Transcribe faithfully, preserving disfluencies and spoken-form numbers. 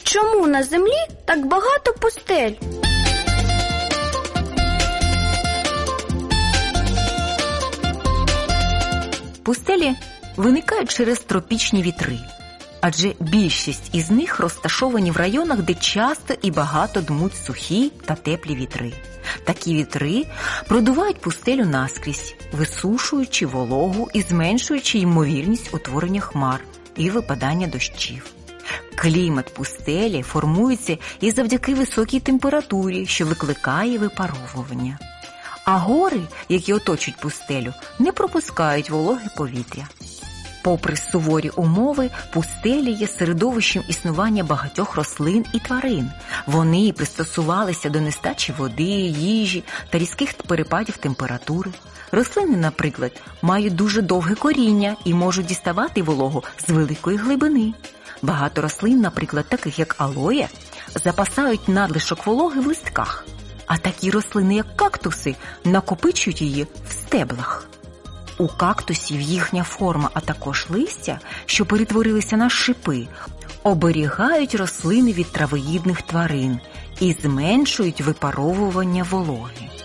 чому на землі так багато пустель? Пустелі виникають через тропічні вітри, адже більшість із них розташовані в районах, де часто і багато дмуть сухі та теплі вітри. Такі вітри продувають пустелю наскрізь, висушуючи вологу і зменшуючи ймовірність утворення хмар і випадання дощів. Клімат пустелі формується і завдяки високій температурі, що викликає випаровування. А гори, які оточують пустелю, не пропускають вологе повітря. Попри суворі умови, пустелі є середовищем існування багатьох рослин і тварин. Вони пристосувалися до нестачі води, їжі та різких перепадів температури. Рослини, наприклад, мають дуже довге коріння і можуть діставати вологу з великої глибини. Багато рослин, наприклад, таких як алоє, запасають надлишок вологи в листках, а такі рослини, як кактуси, накопичують її в стеблах. У кактусів їхня форма, а також листя, що перетворилися на шипи, оберігають рослини від травоїдних тварин і зменшують випаровування вологи.